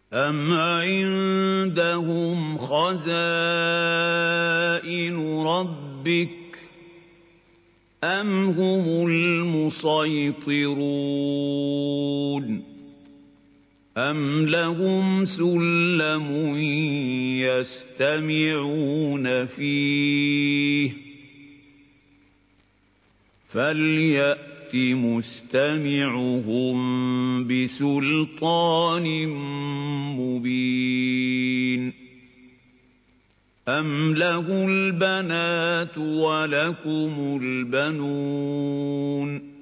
أَمْ عِندَهُمْ خَزَائِنُ رَبِّكَ أَمْ هُمُ الْمُصَيْطِرُونَ أَمْ لَهُمْ سُلَّمٌ يَسْتَمِعُونَ فِيهِ فَلْيَأْتِ مُسْتَمِعُهُم بِسُلْطَانٍ مُّبِينٍ أَمْ لَهُ الْبَنَاتُ وَلَكُمُ الْبَنُونَ